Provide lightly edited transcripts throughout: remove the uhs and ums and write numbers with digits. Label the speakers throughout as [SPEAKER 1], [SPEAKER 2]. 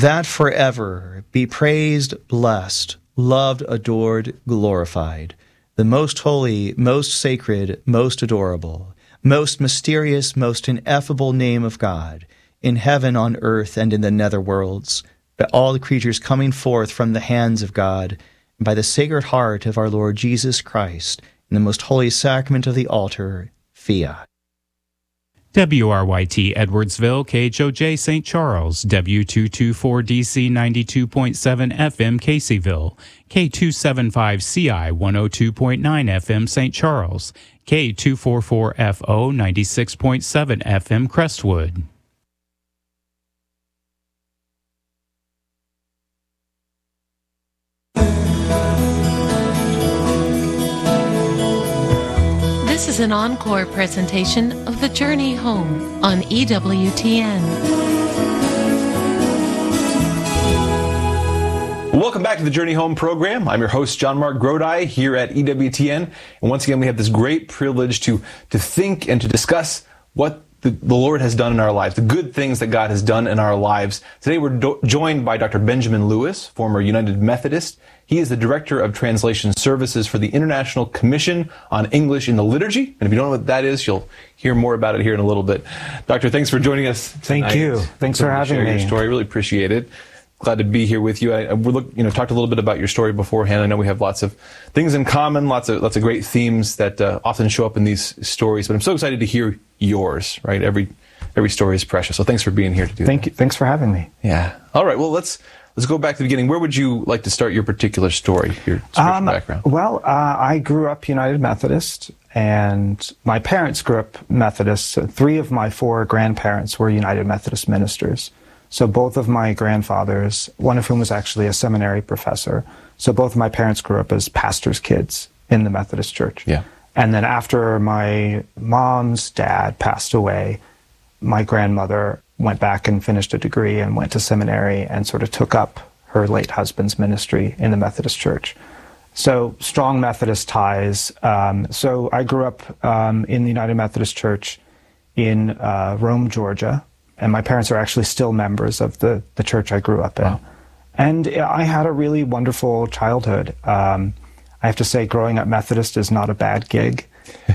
[SPEAKER 1] that forever be praised, blessed, loved, adored, glorified, the most holy, most sacred, most adorable, most mysterious, most ineffable name of God, in heaven, on earth, and in the nether worlds, by all the creatures coming forth from the hands of God, and by the Sacred Heart of our Lord Jesus Christ, in the most holy sacrament of the altar, fiat.
[SPEAKER 2] WRYT Edwardsville, KHOJ St. Charles, W224DC 92.7 FM Caseyville, K275CI 102.9 FM St. Charles, K244FO 96.7 FM Crestwood.
[SPEAKER 3] This is an encore presentation of The Journey Home on EWTN.
[SPEAKER 4] Welcome back to the Journey Home program. I'm your host, John Mark Grodi, here at EWTN. And once again, we have this great privilege to think and to discuss what the Lord has done in our lives, the good things that God has done in our lives. Today, we're joined by Dr. Benjamin Lewis, former United Methodist. He is the Director of Translation Services for the International Commission on English in the Liturgy. And if you don't know what that is, you'll hear more about it here in a little bit. Doctor, thanks for joining us tonight.
[SPEAKER 5] Thank you. Thanks for having me.
[SPEAKER 4] Share your story. Really appreciate it. Glad to be here with you. We talked a little bit about your story beforehand. I know we have lots of things in common, lots of great themes that often show up in these stories. But I'm so excited to hear yours. Right, every story is precious. So thanks for being here to do that.
[SPEAKER 5] Thank you. Thanks for having me.
[SPEAKER 4] Yeah. All right. Well, let's go back to the beginning. Where would you like to start your particular story, your spiritual background?
[SPEAKER 5] Well, I grew up United Methodist, and my parents grew up Methodist. 3 of my 4 grandparents were United Methodist ministers. So both of my grandfathers, one of whom was actually a seminary professor, so both of my parents grew up as pastors' kids in the Methodist Church.
[SPEAKER 4] Yeah.
[SPEAKER 5] And then after my mom's dad passed away, my grandmother went back and finished a degree and went to seminary and sort of took up her late husband's ministry in the Methodist Church. So strong Methodist ties. So I grew up in the United Methodist Church in Rome, Georgia. And my parents are actually still members of the church I grew up in. Wow. And I had a really wonderful childhood. I have to say, growing up Methodist is not a bad gig.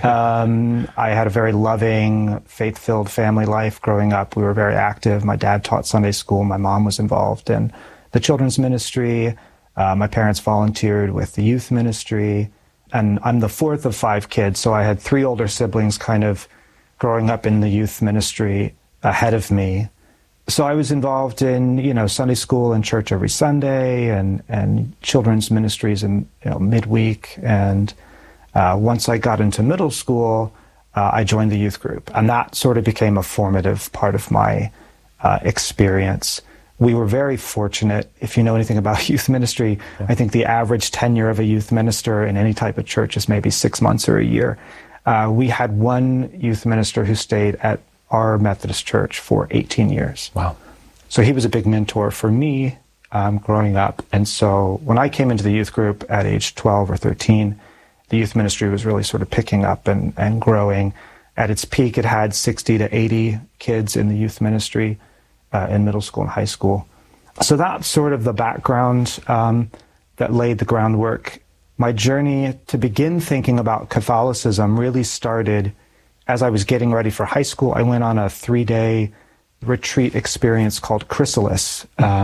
[SPEAKER 5] I had a very loving, faith-filled family life growing up. We were very active. My dad taught Sunday school. My mom was involved in the children's ministry. My parents volunteered with the youth ministry. And I'm the 4th of 5 kids, so I had 3 older siblings kind of growing up in the youth ministry ahead of me. So I was involved in, Sunday school and church every Sunday and children's ministries in, midweek. And once I got into middle school, I joined the youth group. And that sort of became a formative part of my experience. We were very fortunate. If you know anything about youth ministry, I think the average tenure of a youth minister in any type of church is maybe 6 months or a year. We had one youth minister who stayed at our Methodist church for 18 years.
[SPEAKER 4] Wow.
[SPEAKER 5] So he was a big mentor for me growing up. And so when I came into the youth group at age 12 or 13, the youth ministry was really sort of picking up and growing. At its peak, it had 60 to 80 kids in the youth ministry in middle school and high school. So that's sort of the background that laid the groundwork. My journey to begin thinking about Catholicism really started as I was getting ready for high school. I went on a 3-day retreat experience called Chrysalis,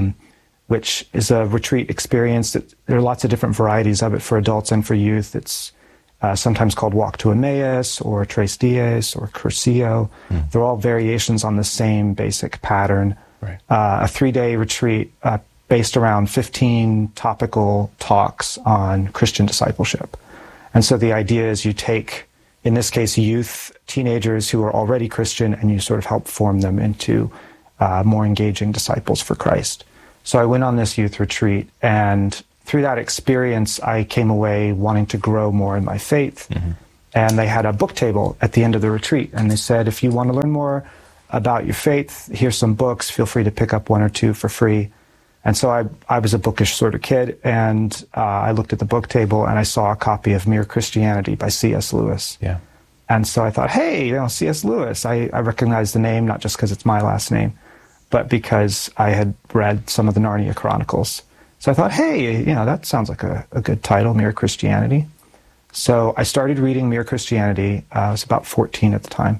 [SPEAKER 5] which is a retreat experience that there are lots of different varieties of it for adults and for youth. It's sometimes called Walk to Emmaus or Tres Dias or Cursillo. They're all variations on the same basic pattern.
[SPEAKER 4] Right.
[SPEAKER 5] A 3-day retreat based around 15 topical talks on Christian discipleship. And so the idea is you take, in this case, youth, teenagers who are already Christian, and you sort of help form them into more engaging disciples for Christ. So I went on this youth retreat, and through that experience, I came away wanting to grow more in my faith. And they had a book table at the end of the retreat, and they said, if you want to learn more about your faith, here's some books, feel free to pick up 1 or 2 for free. And so I was a bookish sort of kid, and I looked at the book table and I saw a copy of Mere Christianity by C.S. Lewis.
[SPEAKER 4] Yeah.
[SPEAKER 5] And so I thought, hey, C.S. Lewis, I recognize the name, not just because it's my last name, but because I had read some of the Narnia Chronicles. So I thought, hey, that sounds like a good title, Mere Christianity. So I started reading Mere Christianity. I was about 14 at the time,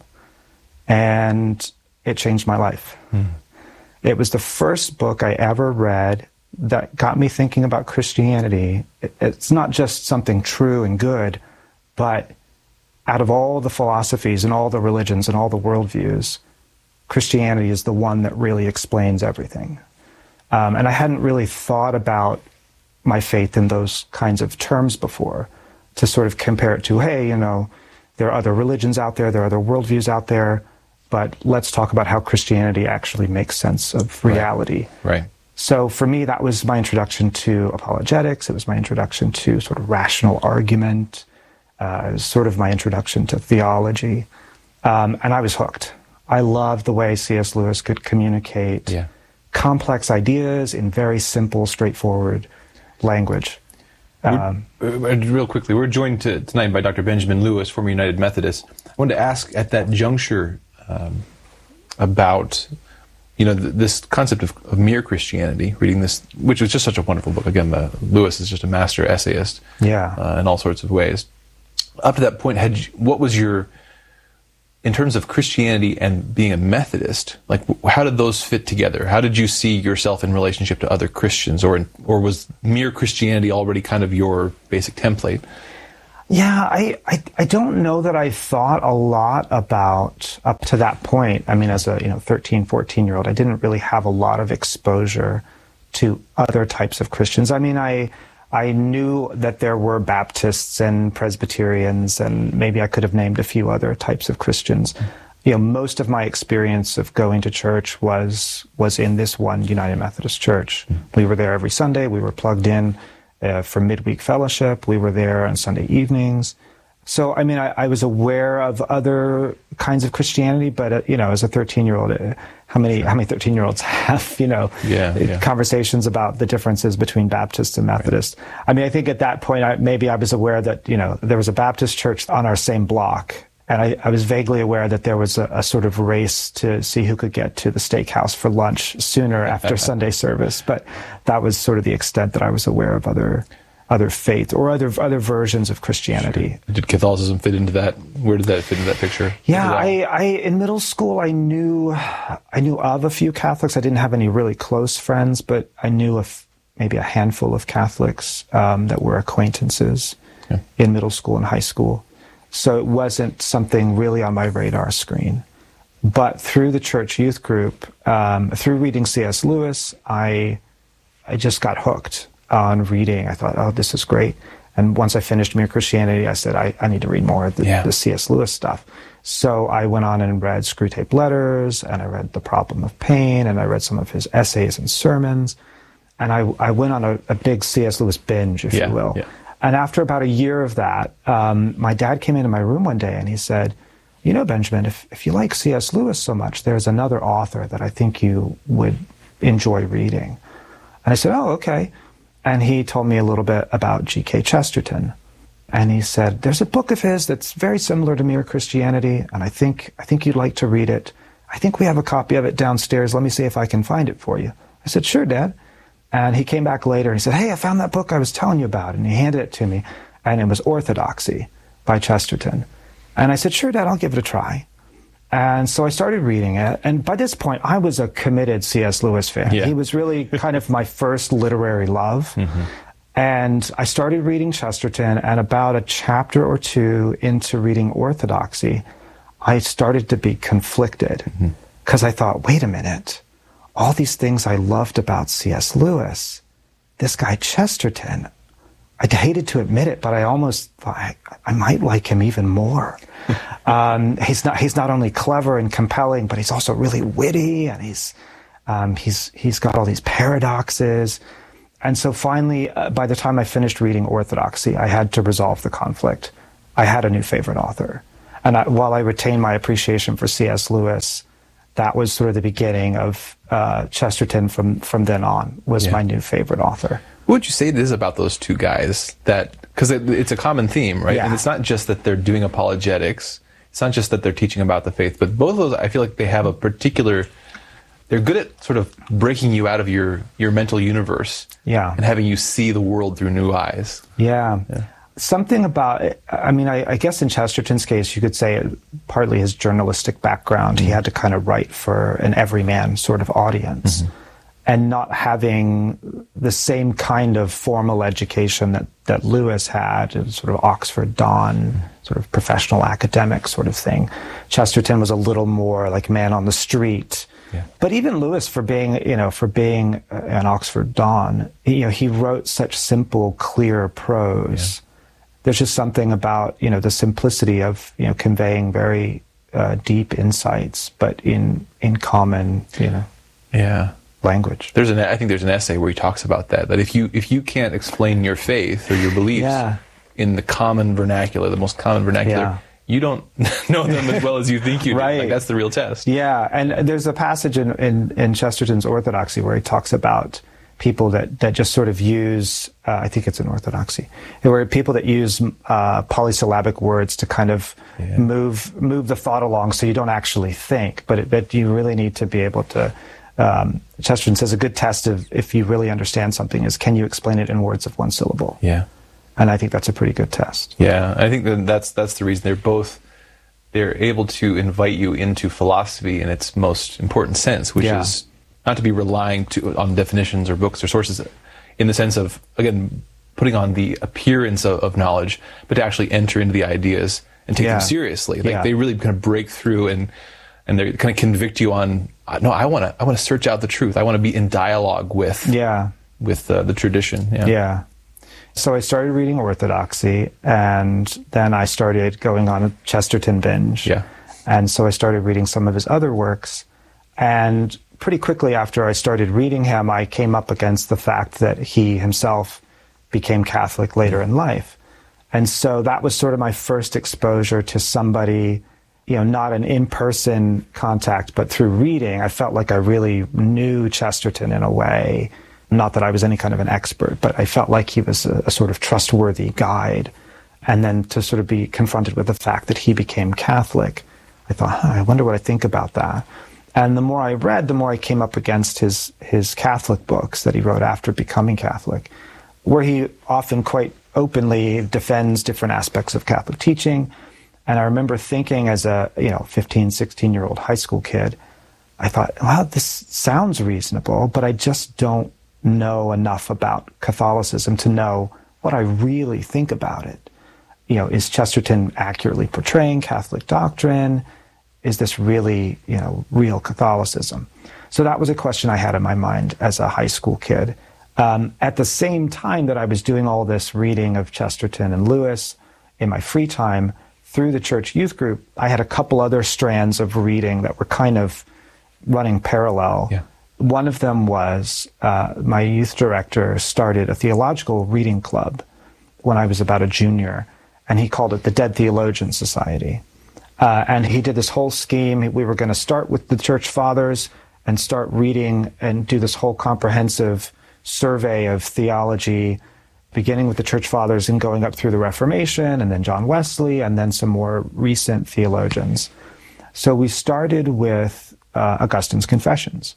[SPEAKER 5] and it changed my life. It was the first book I ever read that got me thinking about Christianity. It's not just something true and good, but out of all the philosophies and all the religions and all the worldviews, Christianity is the one that really explains everything. And I hadn't really thought about my faith in those kinds of terms before, to sort of compare it to, hey, there are other religions out there are other worldviews out there, but let's talk about how Christianity actually makes sense of reality.
[SPEAKER 4] Right.
[SPEAKER 5] So for me, that was my introduction to apologetics. It was my introduction to sort of rational argument. It was sort of my introduction to theology. And I was hooked. I loved the way C.S. Lewis could communicate complex ideas in very simple, straightforward language.
[SPEAKER 4] Real quickly, we're joined tonight by Dr. Benjamin Lewis, former United Methodist. I wanted to ask at that juncture about this concept of mere Christianity, reading this, which was just such a wonderful book. Again, Lewis is just a master essayist in all sorts of ways. Up to that point, what was your, in terms of Christianity and being a Methodist, like how did those fit together? How did you see yourself in relationship to other Christians, or was mere Christianity already kind of your basic template?
[SPEAKER 5] Yeah, I don't know that I thought a lot about up to that point. I mean, as a 13, 14-year-old, I didn't really have a lot of exposure to other types of Christians. I mean, I knew that there were Baptists and Presbyterians, and maybe I could have named a few other types of Christians. Most of my experience of going to church was in this one United Methodist Church. We were there every Sunday. We were plugged in for midweek fellowship. We were there on Sunday evenings. So, I mean, I was aware of other kinds of Christianity, but, as a 13-year-old, how many 13-year-olds have, conversations about the differences between Baptists and Methodists? Right. I mean, I think at that point, maybe I was aware that, there was a Baptist church on our same block. And I was vaguely aware that there was a sort of race to see who could get to the steakhouse for lunch sooner after Sunday service. But that was sort of the extent that I was aware of other faiths or other versions of Christianity.
[SPEAKER 4] Sure. Did Catholicism fit into that? Where did that fit into that picture?
[SPEAKER 5] Yeah, I in middle school I knew of a few Catholics. I didn't have any really close friends, but I knew of maybe a handful of Catholics that were acquaintances in middle school and high school. So it wasn't something really on my radar screen. But through the church youth group, through reading C.S. Lewis, I just got hooked on reading. I thought, oh, this is great. And once I finished Mere Christianity, I said, I need to read more of the C.S. Lewis stuff. So I went on and read Screwtape Letters, and I read The Problem of Pain, and I read some of his essays and sermons. And I went on a big C.S. Lewis binge, if you will. Yeah. And after about a year of that, my dad came into my room one day and he said, Benjamin, if you like C.S. Lewis so much, there's another author that I think you would enjoy reading. And I said, oh, okay. And he told me a little bit about G.K. Chesterton. And he said, there's a book of his that's very similar to Mere Christianity, and I think you'd like to read it. I think we have a copy of it downstairs. Let me see if I can find it for you. I said, sure, Dad. And he came back later and he said, hey, I found that book I was telling you about. And he handed it to me, and it was Orthodoxy by Chesterton. And I said, sure, Dad, I'll give it a try. And so I started reading it. And by this point, I was a committed C.S. Lewis fan. Yeah. He was really kind of my first literary love. Mm-hmm. And I started reading Chesterton, and about a chapter or two into reading Orthodoxy, I started to be conflicted because I thought, wait a minute. All these things I loved about C.S. Lewis, this guy Chesterton, I hated to admit it, but I almost thought I might like him even more. He's not only clever and compelling, but he's also really witty, and he's got all these paradoxes. And so finally, by the time I finished reading Orthodoxy, I had to resolve the conflict. I had a new favorite author, and while I retained my appreciation for C.S. Lewis, that was sort of the beginning of Chesterton. From then on was my new favorite author.
[SPEAKER 4] What would you say it is about those two guys because it's a common theme, right? Yeah. And it's not just that they're doing apologetics. It's not just that they're teaching about the faith, but both of those, I feel like they have a particular they're good at sort of breaking you out of your mental universe.
[SPEAKER 5] Yeah.
[SPEAKER 4] And having you see the world through new eyes.
[SPEAKER 5] Yeah. Something about it, I mean, I guess in Chesterton's case, you could say partly his journalistic background. He had to kind of write for an everyman sort of audience. And not having the same kind of formal education that Lewis had, sort of Oxford Don, sort of professional academic sort of thing. Chesterton was a little more like man on the street. Yeah. But even Lewis, for being an Oxford Don, he wrote such simple, clear prose. Yeah. There's just something about, the simplicity of, conveying very deep insights, but in common, language.
[SPEAKER 4] I think there's an essay where he talks about that if you can't explain your faith or your beliefs in the common vernacular, the most common vernacular, you don't know them as well as you think you do.
[SPEAKER 5] Right.
[SPEAKER 4] Like, that's the real test.
[SPEAKER 5] Yeah, and there's a passage in Chesterton's Orthodoxy where he talks about people that just sort of use, I think it's in Orthodoxy, where people that use polysyllabic words to kind of move the thought along so you don't actually think, but you really need to be able to. Chesterton says a good test of if you really understand something is, can you explain it in words of one syllable?
[SPEAKER 4] Yeah.
[SPEAKER 5] And I think that's a pretty good test.
[SPEAKER 4] Yeah, I think that's the reason they're able to invite you into philosophy in its most important sense, which is not to be relying on definitions or books or sources in the sense of, again, putting on the appearance of knowledge, but to actually enter into the ideas and take them seriously. Like they really kind of break through and they kind of convict you on, no, I want to search out the truth. I want to be in dialogue with the tradition.
[SPEAKER 5] Yeah. So I started reading Orthodoxy, and then I started going on a Chesterton binge. Yeah. And so I started reading some of his other works, and pretty quickly after I started reading him, I came up against the fact that he himself became Catholic later in life. And so that was sort of my first exposure to somebody, not an in-person contact, but through reading. I felt like I really knew Chesterton in a way. Not that I was any kind of an expert, but I felt like he was a sort of trustworthy guide. And then to sort of be confronted with the fact that he became Catholic, I thought, I wonder what I think about that. And the more I read, the more I came up against his Catholic books that he wrote after becoming Catholic, where he often quite openly defends different aspects of Catholic teaching. And I remember thinking as a 15, 16-year-old high school kid, I thought, well, this sounds reasonable, but I just don't know enough about Catholicism to know what I really think about it. Is Chesterton accurately portraying Catholic doctrine? Is this really, real Catholicism? So that was a question I had in my mind as a high school kid. At the same time that I was doing all this reading of Chesterton and Lewis in my free time, through the church youth group, I had a couple other strands of reading that were kind of running parallel. Yeah. One of them was my youth director started a theological reading club when I was about a junior, and he called it the Dead Theologian Society. And he did this whole scheme. We were going to start with the church fathers and start reading and do this whole comprehensive survey of theology, beginning with the church fathers and going up through the Reformation, and then John Wesley, and then some more recent theologians. So we started with Augustine's Confessions.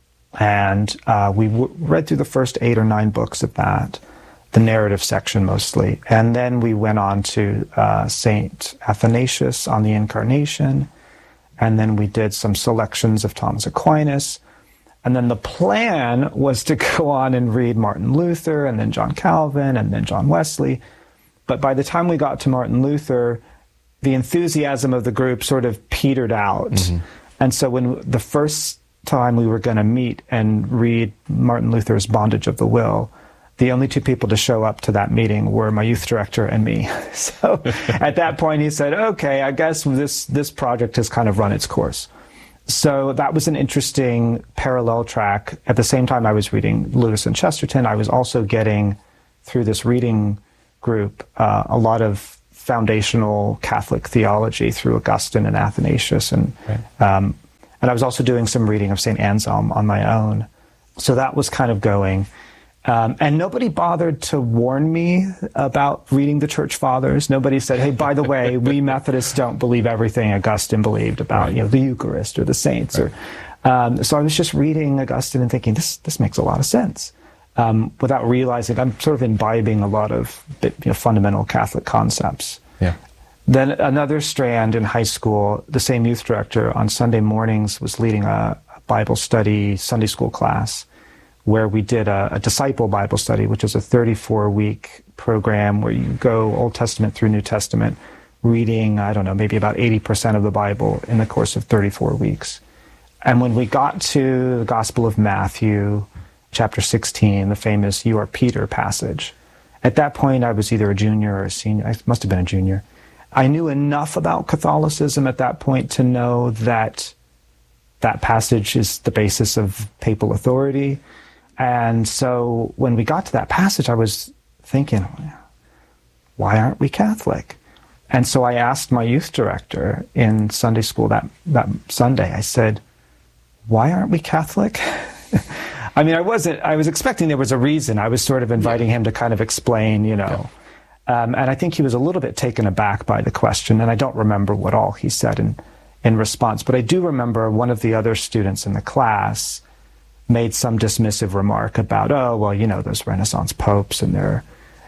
[SPEAKER 5] And we read through the first 8 or 9 books of that, the narrative section mostly. And then we went on to St. Athanasius on the Incarnation. And then we did some selections of Thomas Aquinas. And then the plan was to go on and read Martin Luther, and then John Calvin, and then John Wesley. But by the time we got to Martin Luther, the enthusiasm of the group sort of petered out. Mm-hmm. And so when the first time we were going to meet and read Martin Luther's Bondage of the Will, the only 2 people to show up to that meeting were my youth director and me. So at that point he said, okay, I guess this project has kind of run its course. So that was an interesting parallel track. At the same time I was reading Lewis and Chesterton, I was also getting, through this reading group, a lot of foundational Catholic theology through Augustine and Athanasius. And I was also doing some reading of St. Anselm on my own. So that was kind of going. And nobody bothered to warn me about reading the Church Fathers. Nobody said, hey, by the way, we Methodists don't believe everything Augustine believed about, the Eucharist or the saints. Right. So I was just reading Augustine and thinking, this makes a lot of sense. Without realizing, I'm sort of imbibing a lot of fundamental Catholic concepts.
[SPEAKER 4] Yeah.
[SPEAKER 5] Then another strand in high school, the same youth director on Sunday mornings was leading a Bible study Sunday school class where we did a disciple Bible study, which is a 34-week program where you go Old Testament through New Testament, reading, I don't know, maybe about 80% of the Bible in the course of 34 weeks. And when we got to the Gospel of Matthew, chapter 16, the famous "You are Peter" passage, at that point I was either a junior or a senior. I must have been a junior. I knew enough about Catholicism at that point to know that that passage is the basis of papal authority. And so when we got to that passage, I was thinking, why aren't we Catholic? And so I asked my youth director in Sunday school that Sunday, I said, why aren't we Catholic? I mean, I was expecting there was a reason. I was sort of inviting him to kind of explain,
[SPEAKER 4] Yeah.
[SPEAKER 5] And I think he was a little bit taken aback by the question, and I don't remember what all he said in response. But I do remember one of the other students in the class made some dismissive remark about, oh, well, those Renaissance popes and their,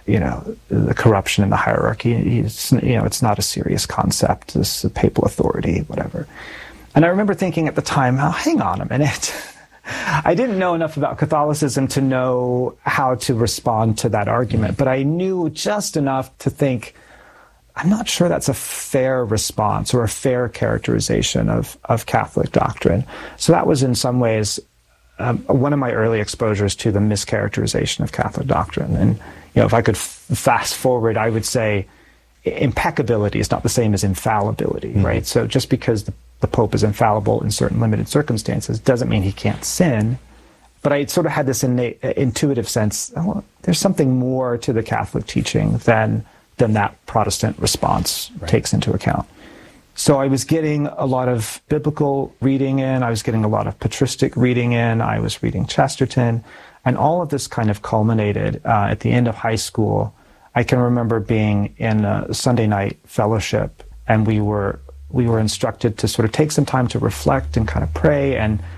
[SPEAKER 5] the corruption in the hierarchy. It's not a serious concept, this papal authority, whatever. And I remember thinking at the time, oh, hang on a minute. I didn't know enough about Catholicism to know how to respond to that argument, but I knew just enough to think, I'm not sure that's a fair response or a fair characterization of Catholic doctrine. So that was in some ways one of my early exposures to the mischaracterization of Catholic doctrine. And if I could fast forward, I would say impeccability is not the same as infallibility, right? So just because the Pope is infallible in certain limited circumstances doesn't mean he can't sin. But I sort of had this innate, intuitive sense, there's something more to the Catholic teaching than that Protestant response takes into account. So I was getting a lot of biblical reading in, I was getting a lot of patristic reading in, I was reading Chesterton, and all of this kind of culminated at the end of high school. I can remember being in a Sunday night fellowship, and we were instructed to sort of take some time to reflect and kind of pray,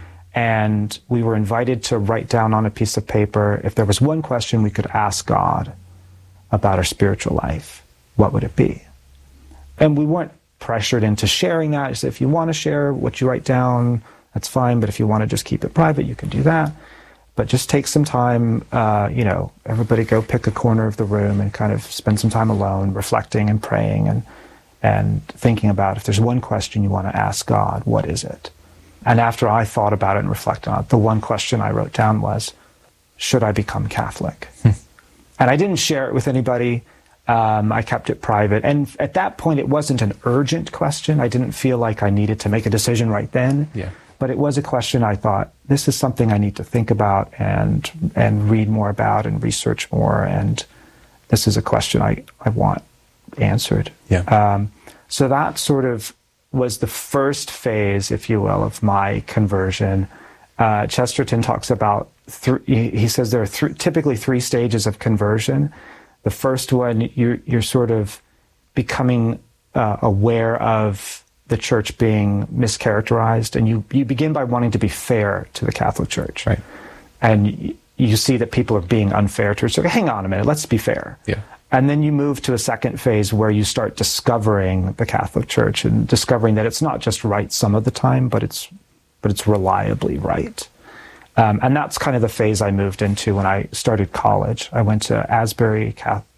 [SPEAKER 5] and we were invited to write down on a piece of paper, if there was one question we could ask God about our spiritual life, what would it be? And we weren't pressured into sharing that. So if you want to share what you write down, that's fine, but if you want to just keep it private, you can do that. But just take some time, everybody go pick a corner of the room and kind of spend some time alone, reflecting and praying and thinking about if there's one question you want to ask God, what is it? And after I thought about it and reflected on it, the one question I wrote down was, should I become Catholic? And I didn't share it with anybody. I kept it private. And at that point, it wasn't an urgent question. I didn't feel like I needed to make a decision right then. Yeah. But it was a question I thought, this is something I need to think about and read more about and research more. And this is a question I want answered. Yeah. So that sort of was the first phase, if you will, of my conversion. Chesterton talks about, he says there are typically three stages of conversion. The first one, you're sort of becoming aware of the church being mischaracterized, and you begin by wanting to be fair to the Catholic Church. Right. And you see that people are being unfair to it. So hang on a minute, let's be fair. Yeah. And then you move to a second phase where you start discovering the Catholic Church and discovering that it's not just right some of the time, but it's reliably right. And that's kind of the phase I moved into when I started college. I went to Asbury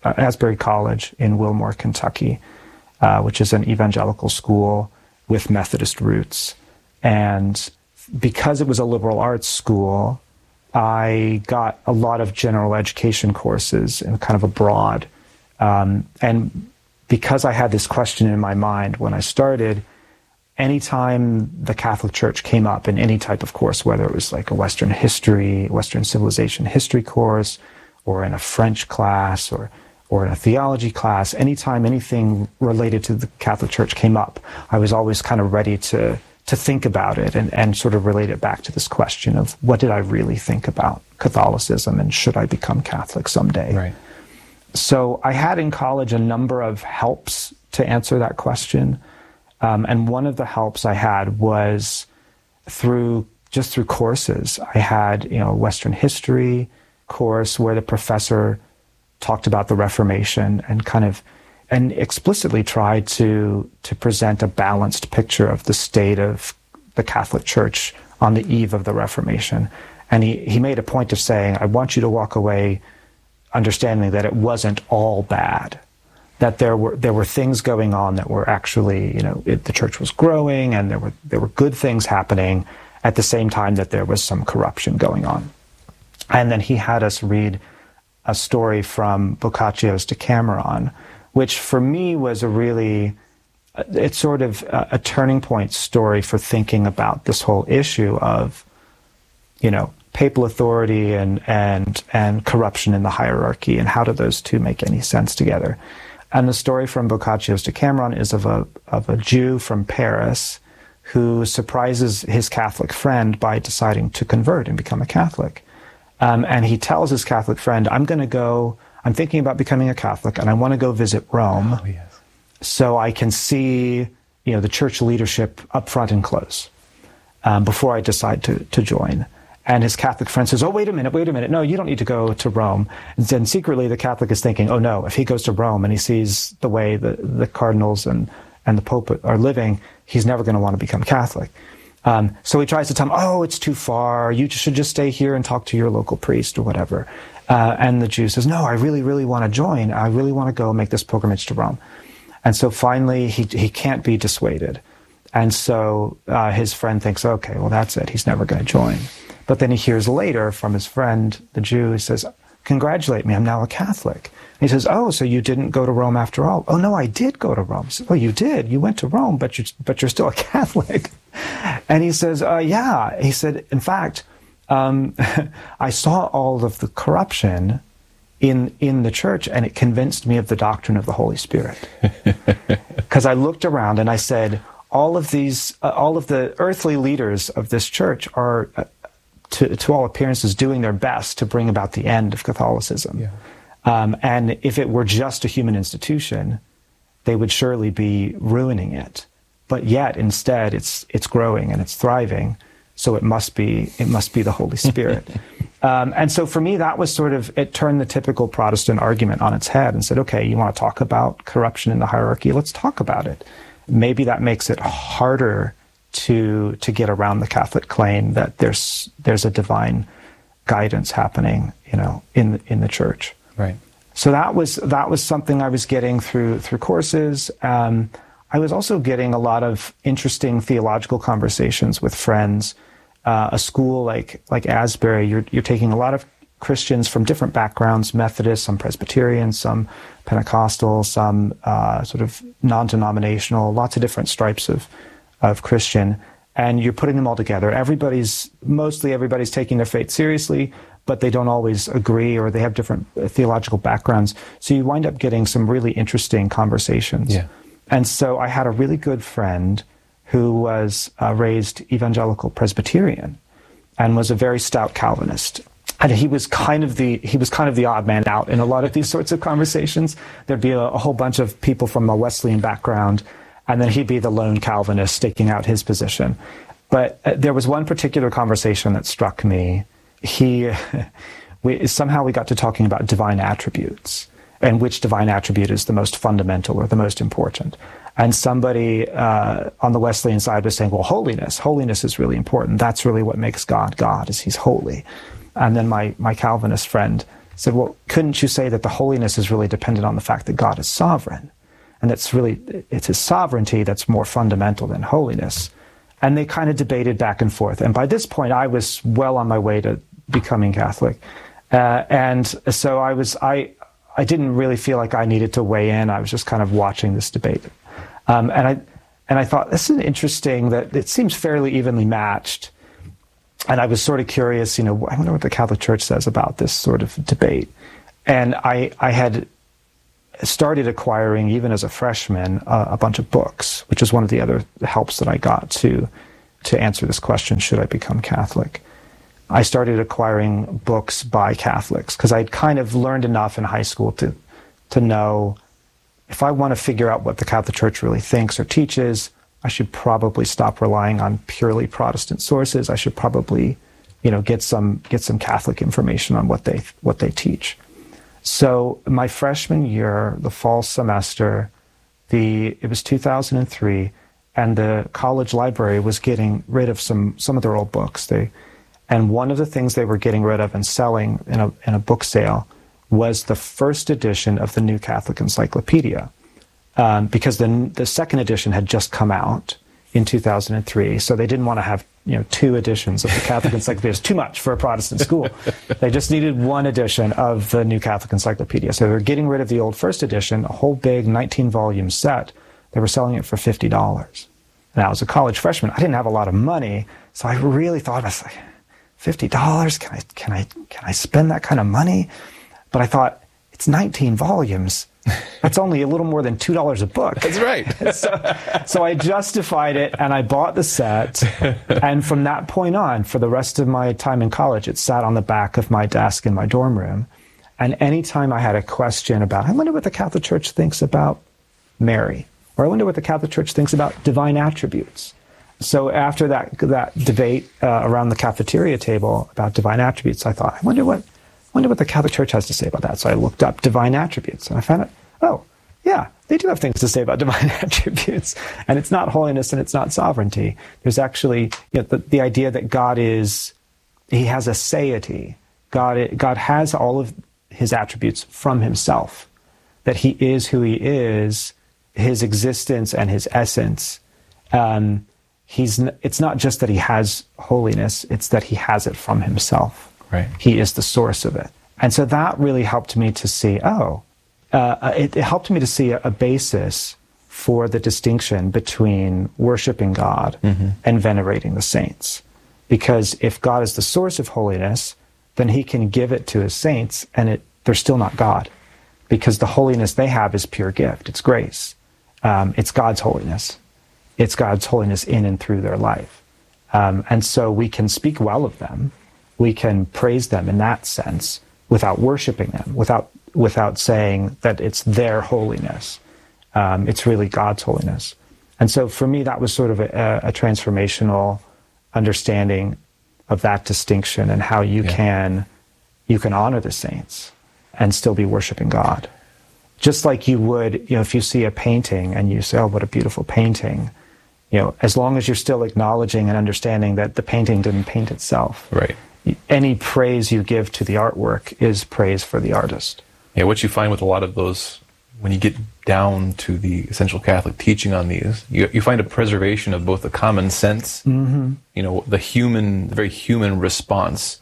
[SPEAKER 5] College in Wilmore, Kentucky, which is an evangelical school with Methodist roots. And because it was a liberal arts school, I got a lot of general education courses and kind of a broad. And because I had this question in my mind when I started, anytime the Catholic Church came up in any type of course, whether it was like a Western history, Western civilization history course, or in a French class, or in a theology class, anytime anything related to the Catholic Church came up, I was always kind of ready to think about it and sort of relate it back to this question of what did I really think about Catholicism and should I become Catholic someday? Right. So I had in college a number of helps to answer that question. And one of the helps I had was through just through courses. I had, a Western history course where the professor talked about the Reformation and explicitly tried to present a balanced picture of the state of the Catholic Church on the eve of the Reformation. And he made a point of saying, I want you to walk away understanding that it wasn't all bad, that there were things going on that were actually, the church was growing and there were good things happening at the same time that there was some corruption going on. And then he had us read a story from Boccaccio's Decameron, which for me was it's sort of a turning point story for thinking about this whole issue of, papal authority and corruption in the hierarchy, and how do those two make any sense together. And the story from Boccaccio's Decameron is of a Jew from Paris who surprises his Catholic friend by deciding to convert and become a Catholic. And he tells his Catholic friend, I'm thinking about becoming a Catholic, and I want to go visit Rome so I can see, the church leadership up front and close before I decide to join. And his Catholic friend says, oh, wait a minute. No, you don't need to go to Rome. And then secretly the Catholic is thinking, oh no, if he goes to Rome and he sees the way the cardinals and the Pope are living, he's never going to want to become Catholic. So he tries to tell him, oh, it's too far. You should just stay here and talk to your local priest or whatever. And the Jew says, no, I really, really want to join. I really want to go make this pilgrimage to Rome. And so finally he can't be dissuaded. And so his friend thinks, okay, well, that's it. He's never going to join. But then he hears later from his friend, the Jew, he says, congratulate me, I'm now a Catholic. And he says, oh, so you didn't go to Rome after all? Oh, no, I did go to Rome. He says, oh, you did? You went to Rome, but you're still a Catholic. And he says, yeah. He said, in fact, I saw all of the corruption in the church, and it convinced me of the doctrine of the Holy Spirit. Because I looked around and I said, all of the earthly leaders of this church are, to all appearances, doing their best to bring about the end of Catholicism. Yeah. And if it were just a human institution, they would surely be ruining it. But yet, instead, it's growing and it's thriving. So it must be the Holy Spirit. And so for me, that was it turned the typical Protestant argument on its head and said, okay, you want to talk about corruption in the hierarchy? Let's talk about it. Maybe that makes it harder to get around the Catholic claim that there's a divine guidance happening, in the church.
[SPEAKER 4] Right.
[SPEAKER 5] So that was something I was getting through courses. I was also getting a lot of interesting theological conversations with friends. A school like Asbury, you're taking a lot of Christians from different backgrounds: Methodist, some Presbyterian, some Pentecostal, some sort of non-denominational, lots of different stripes of Christian, and you're putting them all together. Mostly everybody's taking their faith seriously, but they don't always agree, or they have different theological backgrounds. So you wind up getting some really interesting conversations. Yeah. And so I had a really good friend who was raised evangelical Presbyterian and was a very stout Calvinist. And he was kind of the odd man out in a lot of these sorts of conversations. There'd be a whole bunch of people from a Wesleyan background, and then he'd be the lone Calvinist staking out his position. But there was one particular conversation that struck me. Somehow we got to talking about divine attributes, and which divine attribute is the most fundamental or the most important. And somebody on the Wesleyan side was saying, well, holiness is really important. That's really what makes God God, is he's holy. And then my Calvinist friend said, well, couldn't you say that the holiness is really dependent on the fact that God is sovereign? And it's his sovereignty that's more fundamental than holiness. And they kind of debated back and forth. And by this point, I was well on my way to becoming Catholic. And so I didn't really feel like I needed to weigh in. I was just kind of watching this debate. And I thought, this is interesting that it seems fairly evenly matched. And I was sort of curious, I wonder what the Catholic Church says about this sort of debate. And I had started acquiring, even as a freshman, a bunch of books, which is one of the other helps that I got to answer this question, should I become Catholic? I started acquiring books by Catholics because I'd kind of learned enough in high school to know if I want to figure out what the Catholic Church really thinks or teaches, I should probably stop relying on purely Protestant sources. I should probably, get some Catholic information on what they teach. So my freshman year, the fall semester, it was 2003, and the college library was getting rid of some of their old books. And one of the things they were getting rid of and selling in a book sale was the first edition of the New Catholic Encyclopedia, because the second edition had just come out in 2003. So they didn't want to have two editions of the Catholic Encyclopedia. It's too much for a Protestant school. They just needed one edition of the New Catholic Encyclopedia. So they were getting rid of the old first edition, a whole big 19-volume set. They were selling it for $50. And I was a college freshman. I didn't have a lot of money, so I really thought, I was like, $50? Can I spend that kind of money? But I thought, it's 19 volumes. That's only a little more than $2 a book.
[SPEAKER 4] That's right.
[SPEAKER 5] So I justified it, and I bought the set. And from that point on, for the rest of my time in college, it sat on the back of my desk in my dorm room. And anytime I had a question about, I wonder what the Catholic Church thinks about Mary, or I wonder what the Catholic Church thinks about divine attributes. So after that debate around the cafeteria table about divine attributes, I thought, I wonder what the Catholic Church has to say about that. So I looked up divine attributes, and I found out, oh, yeah, they do have things to say about divine attributes. And it's not holiness and it's not sovereignty. There's actually the idea that God has a satiety. God has all of his attributes from himself, that he is who he is, his existence and his essence. It's not just that he has holiness, it's that he has it from himself.
[SPEAKER 4] Right.
[SPEAKER 5] He is the source of it. And so that really helped me to see, it helped me to see a basis for the distinction between worshiping God and venerating the saints. Because if God is the source of holiness, then he can give it to his saints, and they're still not God. Because the holiness they have is pure gift. It's grace. It's God's holiness. It's God's holiness in and through their life. And so we can speak well of them. We can praise them in that sense without worshiping them, without saying that it's their holiness. It's really God's holiness. And so for me, that was sort of a transformational understanding of that distinction and how you can honor the saints and still be worshiping God. Just like you would, if you see a painting and you say, oh, what a beautiful painting, as long as you're still acknowledging and understanding that the painting didn't paint itself.
[SPEAKER 4] Right.
[SPEAKER 5] Any praise you give to the artwork is praise for the artist.
[SPEAKER 4] Yeah, what you find with a lot of those, when you get down to the essential Catholic teaching on these, you find a preservation of both the common sense, the very human response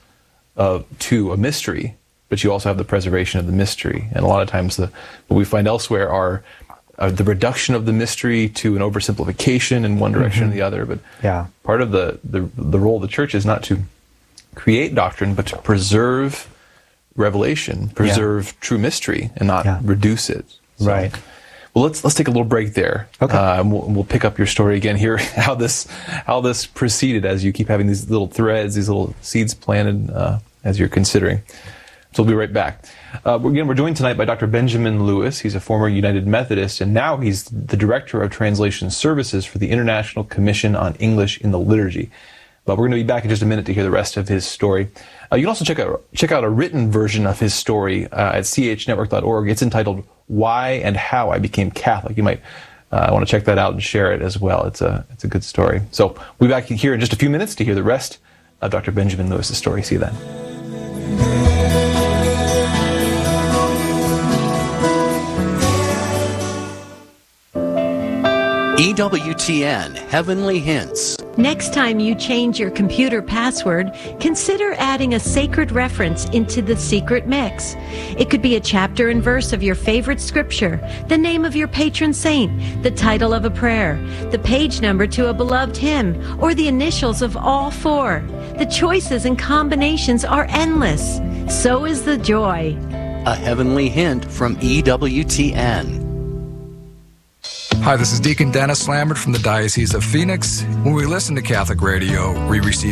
[SPEAKER 4] to a mystery, but you also have the preservation of the mystery. And a lot of times what we find elsewhere are the reduction of the mystery to an oversimplification in one direction or the other. But part of the role of the church is not to create doctrine, but to preserve revelation, preserve true mystery, and not reduce it. So,
[SPEAKER 5] right.
[SPEAKER 4] Well, let's take a little break there.
[SPEAKER 5] Okay.
[SPEAKER 4] We'll pick up your story again here, how this proceeded as you keep having these little threads, these little seeds planted as you're considering. So we'll be right back. We're joined tonight by Dr. Benjamin Lewis. He's a former United Methodist, and now he's the Director of Translation Services for the International Commission on English in the Liturgy. But we're going to be back in just a minute to hear the rest of his story. You can also check out a written version of his story at chnetwork.org. It's entitled "Why and How I Became Catholic." You might want to check that out and share it as well. It's a good story. So we'll be back here in just a few minutes to hear the rest of Dr. Benjamin Lewis's story. See you then.
[SPEAKER 6] EWTN Heavenly Hints.
[SPEAKER 7] Next time you change your computer password, consider adding a sacred reference into the secret mix. It could be a chapter and verse of your favorite scripture, the name of your patron saint, the title of a prayer, the page number to a beloved hymn, or the initials of all four. The choices and combinations are endless. So is the joy.
[SPEAKER 6] A heavenly hint from EWTN.
[SPEAKER 8] Hi, this is Deacon Dennis Lambert from the Diocese of Phoenix. When we listen to Catholic radio, we receive